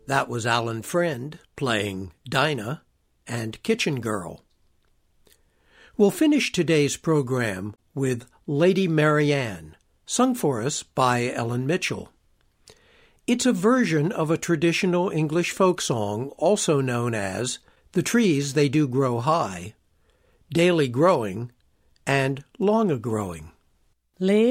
That was Alan Friend playing Dinah and Kitchen Girl. We'll finish today's program with Lady Marianne, sung for us by Ellen Mitchell. It's a version of a traditional English folk song also known as The Trees They Do Grow High, Daily Growing, and Long A-Growing.